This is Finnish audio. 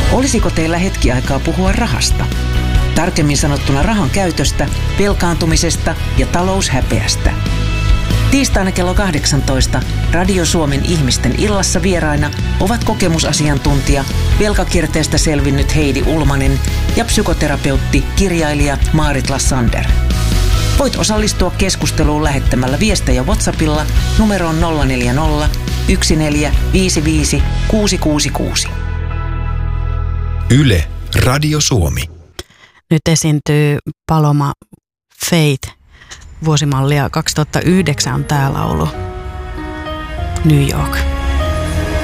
Olisiko teillä hetki aikaa puhua rahasta? Tarkemmin sanottuna rahan käytöstä, velkaantumisesta ja taloushäpeästä. Tiistaina kello 18 Radio Suomen ihmisten illassa vieraina ovat kokemusasiantuntija, velkakierteestä selvinnyt Heidi Ulmanen ja psykoterapeutti, kirjailija Maarit Lassander. Voit osallistua keskusteluun lähettämällä viestejä WhatsAppilla numeroon 040 1455 666. Yle, Radio Suomi. Nyt esiintyy Paloma Faith. Vuosimallia 2009 on tää laulu. New York.